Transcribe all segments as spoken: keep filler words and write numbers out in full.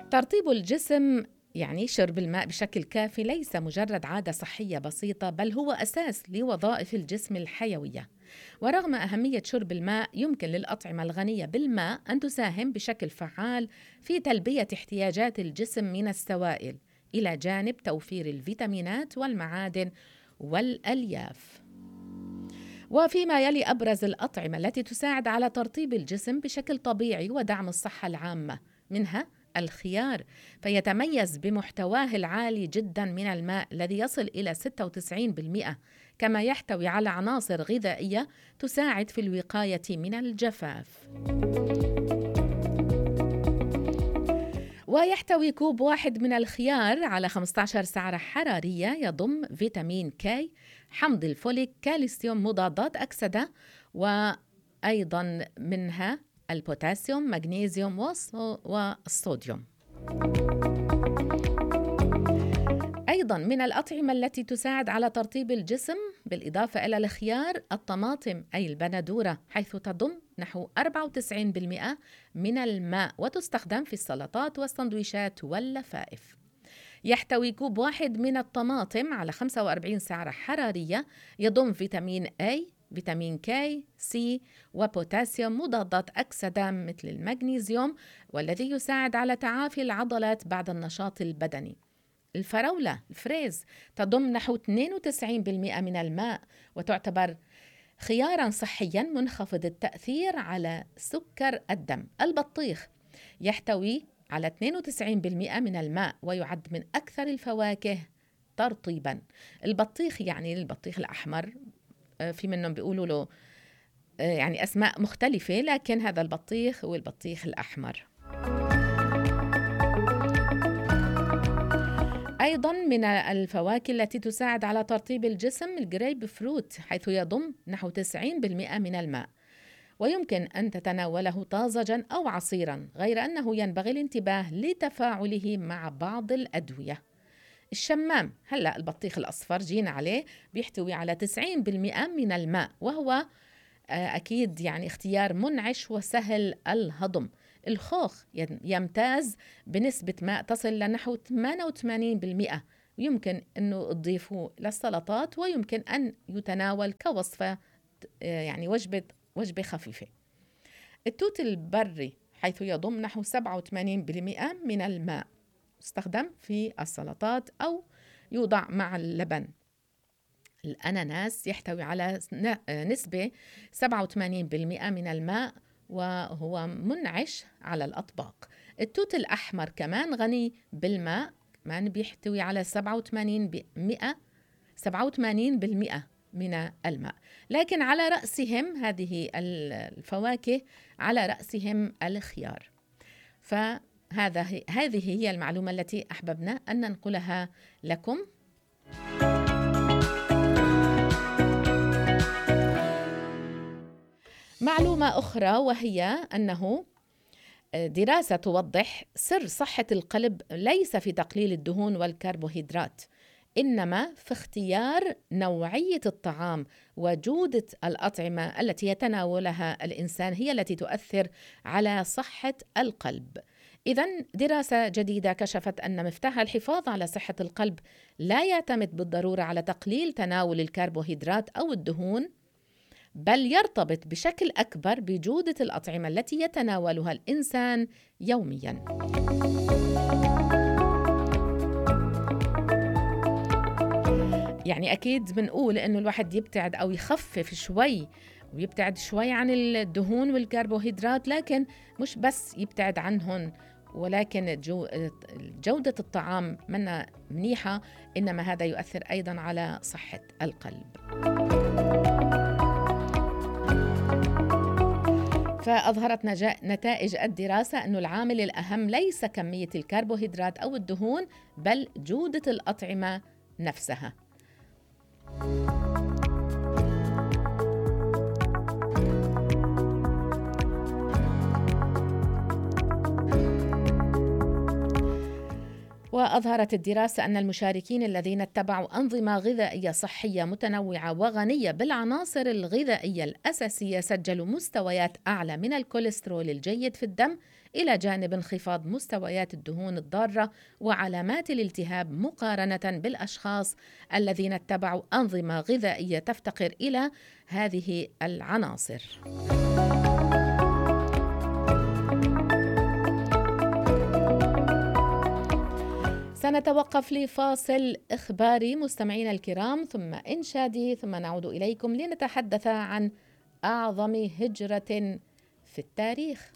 ترطيب الجسم يعني شرب الماء بشكل كافي ليس مجرد عادة صحية بسيطة، بل هو أساس لوظائف الجسم الحيوية. ورغم أهمية شرب الماء، يمكن للأطعمة الغنية بالماء أن تساهم بشكل فعال في تلبية احتياجات الجسم من السوائل، إلى جانب توفير الفيتامينات والمعادن والألياف. وفيما يلي أبرز الأطعمة التي تساعد على ترطيب الجسم بشكل طبيعي ودعم الصحة العامة، منها الخيار، فيتميز بمحتواه العالي جدا من الماء الذي يصل إلى ستة وتسعين بالمئة، كما يحتوي على عناصر غذائية تساعد في الوقاية من الجفاف. ويحتوي كوب واحد من الخيار على خمسة عشر سعرة حرارية، يضم فيتامين كي، حمض الفوليك، كالسيوم، مضادات أكسدة، وأيضا منها البوتاسيوم، مغنيسيوم والصوديوم. أيضاً من الأطعمة التي تساعد على ترطيب الجسم بالإضافة إلى الخيار الطماطم أي البندورة، حيث تضم نحو أربعة وتسعين بالمئة من الماء وتستخدم في السلطات والسندويشات واللفائف. يحتوي كوب واحد من الطماطم على خمسة وأربعين سعرة حرارية، يضم فيتامين A، فيتامين كي، سي، وبوتاسيوم، مضادات أكسدة مثل المغنيسيوم، والذي يساعد على تعافي العضلات بعد النشاط البدني. الفراولة الفريز تضم نحو اثنين وتسعين بالمئة من الماء، وتعتبر خياراً صحياً منخفض التأثير على سكر الدم. البطيخ يحتوي على اثنين وتسعين بالمئة من الماء، ويعد من أكثر الفواكه ترطيباً. البطيخ يعني البطيخ الأحمر، في منهم بيقولوا له يعني أسماء مختلفة، لكن هذا البطيخ هو البطيخ الأحمر. أيضاً من الفواكه التي تساعد على ترطيب الجسم الجريب فروت، حيث يضم نحو تسعين بالمئة من الماء، ويمكن أن تتناوله طازجاً أو عصيراً، غير أنه ينبغي الانتباه لتفاعله مع بعض الأدوية. الشمام، هلأ البطيخ الأصفر جينا عليه، بيحتوي على تسعين بالمئة من الماء، وهو أكيد يعني اختيار منعش وسهل الهضم. الخوخ يمتاز بنسبة ماء تصل لنحو ثمانية وثمانين بالمئة، يمكن أنه تضيفه للسلطات، ويمكن أن يتناول كوصفة يعني وجبة وجبة خفيفة. التوت البري حيث يضم نحو سبعة وثمانين بالمئة من الماء، يستخدم في السلطات أو يوضع مع اللبن. الأناناس يحتوي على نسبة سبعة وثمانين بالمئة من الماء، وهو منعش على الأطباق. التوت الأحمر كمان غني بالماء، كمان بيحتوي على سبعة وثمانين بالمئة من الماء. لكن على رأسهم هذه الفواكه، على رأسهم الخيار. فهذا هذه هي المعلومة التي أحببنا أن ننقلها لكم. معلومة أخرى، وهي أنه دراسة توضح سر صحة القلب ليس في تقليل الدهون والكربوهيدرات، إنما في اختيار نوعية الطعام وجودة الأطعمة التي يتناولها الإنسان، هي التي تؤثر على صحة القلب. إذن دراسة جديدة كشفت أن مفتاح الحفاظ على صحة القلب لا يعتمد بالضرورة على تقليل تناول الكربوهيدرات أو الدهون، بل يرتبط بشكل أكبر بجودة الأطعمة التي يتناولها الإنسان يومياً. يعني أكيد بنقول إنه الواحد يبتعد أو يخفف شوي ويبتعد شوي عن الدهون والكربوهيدرات، لكن مش بس يبتعد عنهم، ولكن جودة الطعام منا منيحة، إنما هذا يؤثر أيضاً على صحة القلب. فأظهرت نتائج الدراسة أن العامل الأهم ليس كمية الكربوهيدرات أو الدهون، بل جودة الأطعمة نفسها. وأظهرت الدراسة أن المشاركين الذين اتبعوا أنظمة غذائية صحية متنوعة وغنية بالعناصر الغذائية الأساسية سجلوا مستويات أعلى من الكوليسترول الجيد في الدم، إلى جانب انخفاض مستويات الدهون الضارة وعلامات الالتهاب، مقارنة بالأشخاص الذين اتبعوا أنظمة غذائية تفتقر إلى هذه العناصر. سنتوقف لفاصل إخباري مستمعينا الكرام ثم إنشادي، ثم نعود إليكم لنتحدث عن أعظم هجرة في التاريخ.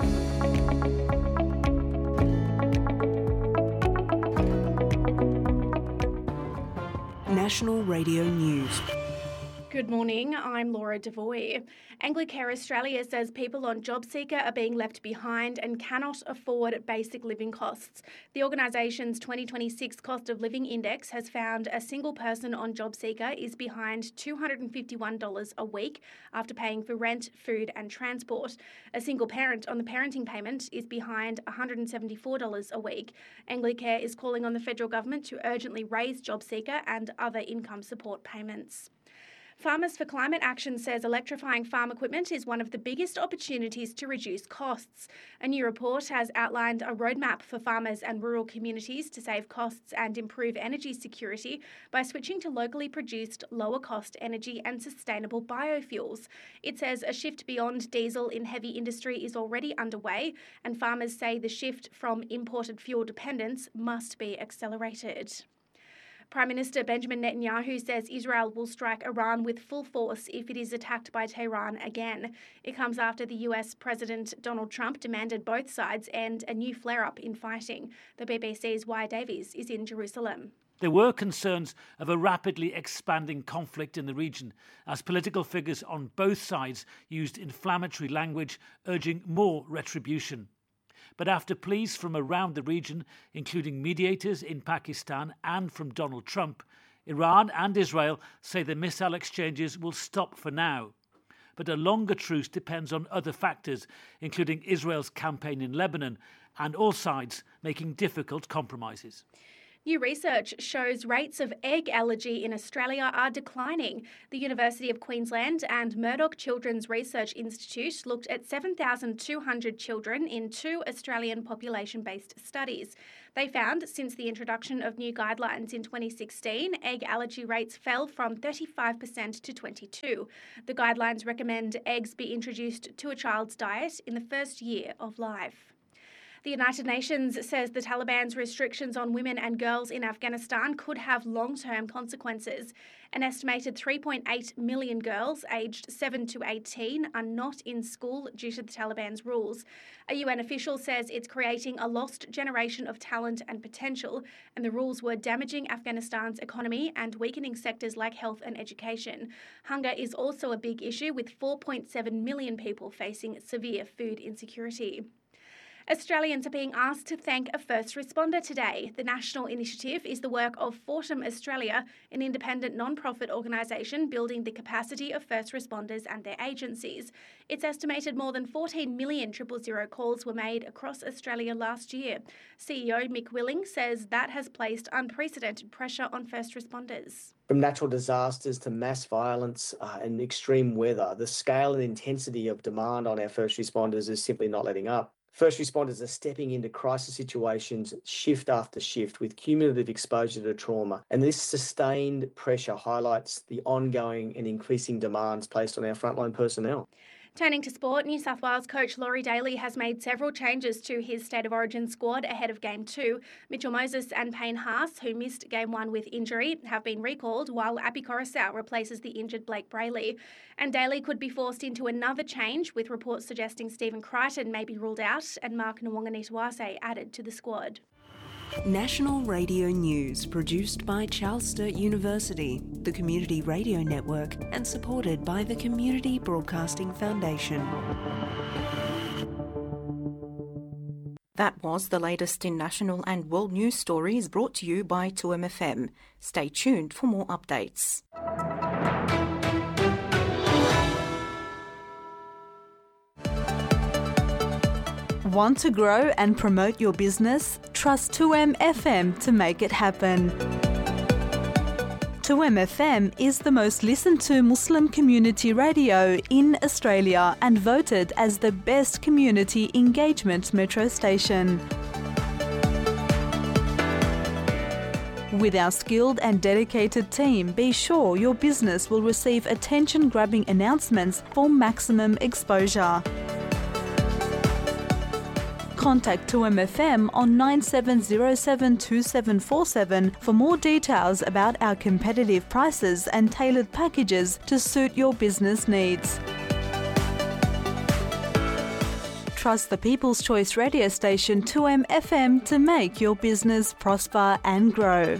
National Radio News. Good morning, I'm Laura Devoy. Anglicare Australia says people on JobSeeker are being left behind and cannot afford basic living costs. The organisation's twenty twenty-six Cost of Living Index has found a single person on JobSeeker is behind two hundred fifty-one dollars a week after paying for rent, food and transport. A single parent on the parenting payment is behind one hundred seventy-four dollars a week. Anglicare is calling on the federal government to urgently raise JobSeeker and other income support payments. Farmers for Climate Action says electrifying farm equipment is one of the biggest opportunities to reduce costs. A new report has outlined a roadmap for farmers and rural communities to save costs and improve energy security by switching to locally produced, lower-cost energy and sustainable biofuels. It says a shift beyond diesel in heavy industry is already underway, and farmers say the shift from imported fuel dependence must be accelerated. Prime Minister Benjamin Netanyahu says Israel will strike Iran with full force if it is attacked by Tehran again. It comes after the U S President Donald Trump demanded both sides end a new flare-up in fighting. The B B C's Wyatt Davies is in Jerusalem. There were concerns of a rapidly expanding conflict in the region as political figures on both sides used inflammatory language urging more retribution. But after pleas from around the region, including mediators in Pakistan and from Donald Trump, Iran and Israel say the missile exchanges will stop for now. But a longer truce depends on other factors, including Israel's campaign in Lebanon and all sides making difficult compromises. New research shows rates of egg allergy in Australia are declining. The University of Queensland and Murdoch Children's Research Institute looked at seven thousand two hundred children in two Australian population-based studies. They found since the introduction of new guidelines in twenty sixteen, egg allergy rates fell from thirty-five percent to twenty-two percent. The guidelines recommend eggs be introduced to a child's diet in the first year of life. The United Nations says the Taliban's restrictions on women and girls in Afghanistan could have long-term consequences. An estimated three point eight million girls aged seven to eighteen are not in school due to the Taliban's rules. A U N official says it's creating a lost generation of talent and potential, and the rules were damaging Afghanistan's economy and weakening sectors like health and education. Hunger is also a big issue, with four point seven million people facing severe food insecurity. Australians are being asked to thank a first responder today. The national initiative is the work of Fortum Australia, an independent non-profit organisation building the capacity of first responders and their agencies. It's estimated more than fourteen million triple zero calls were made across Australia last year. C E O Mick Willing says that has placed unprecedented pressure on first responders. From natural disasters to mass violence uh, and extreme weather, the scale and intensity of demand on our first responders is simply not letting up. First responders are stepping into crisis situations shift after shift with cumulative exposure to trauma, and this sustained pressure highlights the ongoing and increasing demands placed on our frontline personnel. Turning to sport, New South Wales coach Laurie Daly has made several changes to his State of Origin squad ahead of Game two. Mitchell Moses and Payne Haas, who missed Game one with injury, have been recalled, while Api Coruscant replaces the injured Blake Brayley. And Daly could be forced into another change, with reports suggesting Stephen Crichton may be ruled out and Mark Nwanganitawase added to the squad. National Radio News, produced by Charles Sturt University, the Community Radio Network, and supported by the Community Broadcasting Foundation. That was the latest in national and world news stories, brought to you by two M F M. Stay tuned for more updates. Want to grow and promote your business? Trust two M F M to make it happen. two M F M is the most listened to Muslim community radio in Australia and voted as the best community engagement metro station. With our skilled and dedicated team, be sure your business will receive attention-grabbing announcements for maximum exposure. Contact two M F M on nine seven zero seven two seven four seven for more details about our competitive prices and tailored packages to suit your business needs. Trust the People's Choice radio station two M F M to make your business prosper and grow.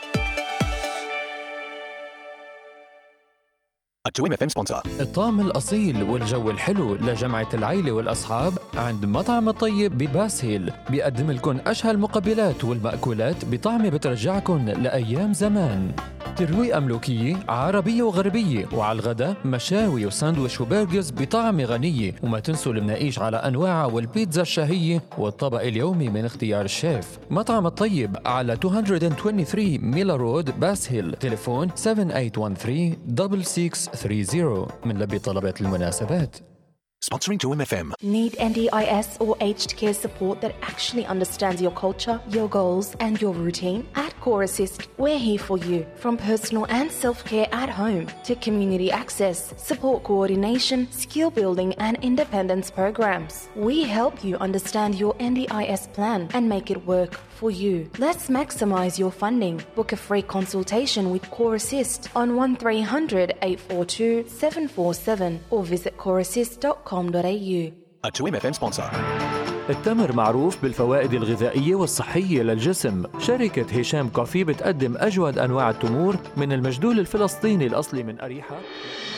تو إم إف إم sponsor. الطعم الأصيل والجو الحلو لجمعة العيلة والأصحاب عند مطعم الطيب بباس هيل بيقدم لكم أشهى المقبلات والمأكولات بطعمة بترجعكم لأيام زمان. ترويقة ملوكية عربية وغربية، وعلى الغداء مشاوي وساندويش وبرجرز بطعمة غنية، وما تنسوا المناقيش على أنواعها والبيتزا الشهية والطبق اليومي من اختيار الشيف. مطعم الطيب على مئتين وثلاثة وعشرين ميلا رود باس هيل، تليفون سبعة ثمانية واحد ثلاثة ستة ستة ثلاثين من لبي طلبات المناسبات. Sponsoring two M F M. Need N D I S or aged care support that actually understands your culture, your goals, and your routine? At Core Assist, we're here for you. From personal and self-care at home to community access, support coordination, skill building, and independence programs. We help you understand your N D I S plan and make it work for you. Let's maximize your funding. Book a free consultation with Core Assist on one three hundred eight four two seven four seven or visit core assist dot com. A two M F M sponsor. التمر معروف بالفوائد الغذائية والصحية للجسم. شركة هشام كوفي بتقدم أجود أنواع التمور من المجدول الفلسطيني الأصلي من أريحة.